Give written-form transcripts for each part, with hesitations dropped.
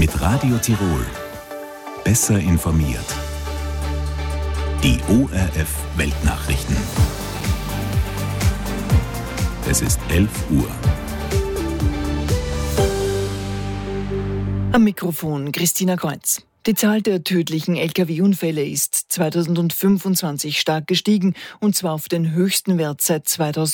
Mit Radio Tirol. Besser informiert. Die ORF Weltnachrichten. Es ist 11 Uhr. Am Mikrofon Christina Kreuz. Die Zahl der tödlichen Lkw-Unfälle ist 2025 stark gestiegen, und zwar auf den höchsten Wert seit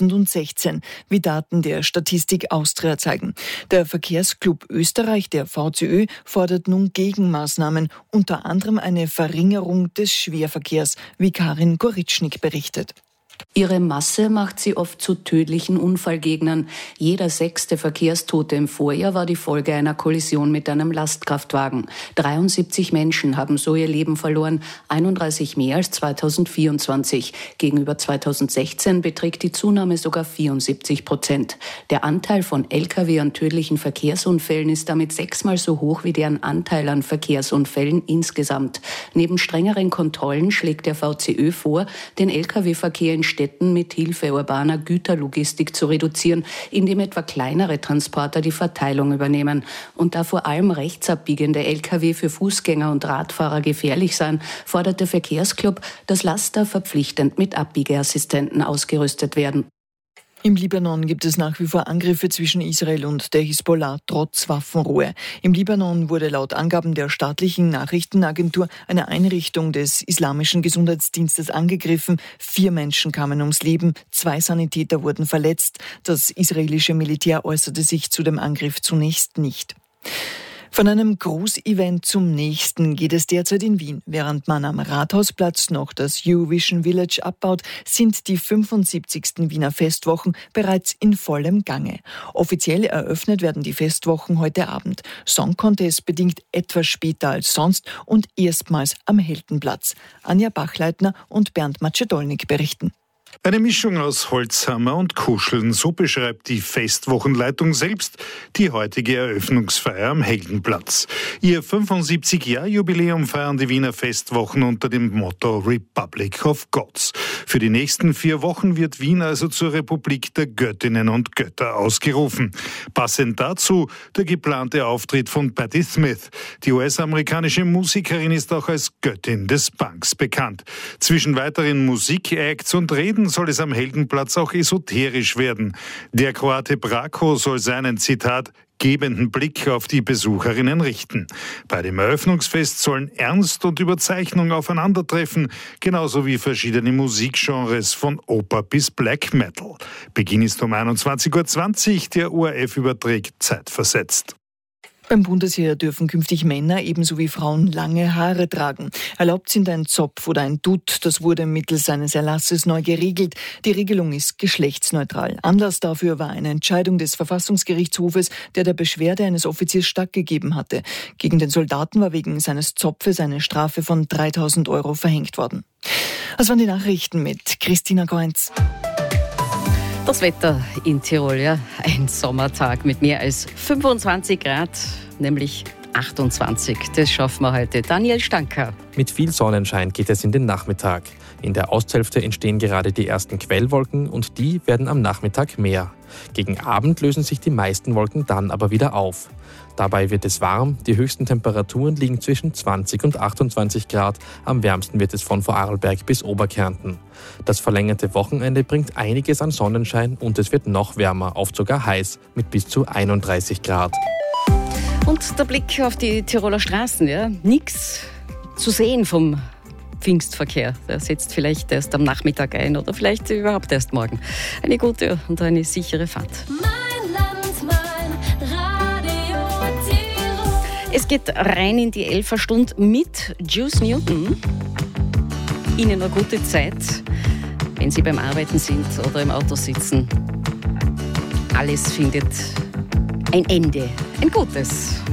2016, wie Daten der Statistik Austria zeigen. Der Verkehrsclub Österreich, der VCÖ, fordert nun Gegenmaßnahmen, unter anderem eine Verringerung des Schwerverkehrs, wie Karin Goritschnik berichtet. Ihre Masse macht sie oft zu tödlichen Unfallgegnern. Jeder 6. Verkehrstote im Vorjahr war die Folge einer Kollision mit einem Lastkraftwagen. 73 Menschen haben so ihr Leben verloren, 31 mehr als 2024. Gegenüber 2016 beträgt die Zunahme sogar 74%. Der Anteil von Lkw an tödlichen Verkehrsunfällen ist damit 6-mal so hoch wie deren Anteil an Verkehrsunfällen insgesamt. Neben strengeren Kontrollen schlägt der VCÖ vor, den Lkw-Verkehr in Städten mit Hilfe urbaner Güterlogistik zu reduzieren, indem etwa kleinere Transporter die Verteilung übernehmen. Und da vor allem rechtsabbiegende Lkw für Fußgänger und Radfahrer gefährlich seien, fordert der Verkehrsclub, dass Laster verpflichtend mit Abbiegeassistenten ausgerüstet werden. Im Libanon gibt es nach wie vor Angriffe zwischen Israel und der Hisbollah trotz Waffenruhe. Im Libanon wurde laut Angaben der staatlichen Nachrichtenagentur eine Einrichtung des islamischen Gesundheitsdienstes angegriffen. 4 Menschen kamen ums Leben, 2 Sanitäter wurden verletzt. Das israelische Militär äußerte sich zu dem Angriff zunächst nicht. Von einem Großevent zum nächsten geht es derzeit in Wien. Während man am Rathausplatz noch das Eurovision Village abbaut, sind die 75. Wiener Festwochen bereits in vollem Gange. Offiziell eröffnet werden die Festwochen heute Abend. Song Contest bedingt etwas später als sonst und erstmals am Heldenplatz. Anja Bachleitner und Bernd Macedolnik berichten. Eine Mischung aus Holzhammer und Kuscheln, so beschreibt die Festwochenleitung selbst die heutige Eröffnungsfeier am Heldenplatz. Ihr 75-Jahr-Jubiläum feiern die Wiener Festwochen unter dem Motto Republic of Gods. Für die nächsten 4 Wochen wird Wien also zur Republik der Göttinnen und Götter ausgerufen. Passend dazu der geplante Auftritt von Patti Smith. Die US-amerikanische Musikerin ist auch als Göttin des Punks bekannt. Zwischen weiteren Musikacts und Reden soll es am Heldenplatz auch esoterisch werden. Der Kroate Brako soll seinen, Zitat, gebenden Blick auf die Besucherinnen richten. Bei dem Eröffnungsfest sollen Ernst und Überzeichnung aufeinandertreffen, genauso wie verschiedene Musikgenres von Oper bis Black Metal. Beginn ist um 21.20 Uhr, der ORF überträgt zeitversetzt. Beim Bundesheer dürfen künftig Männer ebenso wie Frauen lange Haare tragen. Erlaubt sind ein Zopf oder ein Dutt. Das wurde mittels eines Erlasses neu geregelt. Die Regelung ist geschlechtsneutral. Anlass dafür war eine Entscheidung des Verfassungsgerichtshofes, der Beschwerde eines Offiziers stattgegeben hatte. Gegen den Soldaten war wegen seines Zopfes eine Strafe von 3.000 € verhängt worden. Das waren die Nachrichten mit Christina Kreuz. Das Wetter in Tirol, ja, ein Sommertag mit mehr als 25 Grad, nämlich 28. Das schaffen wir heute. Daniel Stanker. Mit viel Sonnenschein geht es in den Nachmittag. In der Osthälfte entstehen gerade die ersten Quellwolken und die werden am Nachmittag mehr. Gegen Abend lösen sich die meisten Wolken dann aber wieder auf. Dabei wird es warm, die höchsten Temperaturen liegen zwischen 20 und 28 Grad, am wärmsten wird es von Vorarlberg bis Oberkärnten. Das verlängerte Wochenende bringt einiges an Sonnenschein und es wird noch wärmer, oft sogar heiß, mit bis zu 31 Grad. Und der Blick auf die Tiroler Straßen, ja, nichts zu sehen vom Pfingstverkehr. Der setzt vielleicht erst am Nachmittag ein oder vielleicht überhaupt erst morgen. Eine gute und eine sichere Fahrt. Es geht rein in die 11er Stunde mit Juice Newton. Ihnen eine gute Zeit, wenn Sie beim Arbeiten sind oder im Auto sitzen. Alles findet ein Ende, ein gutes.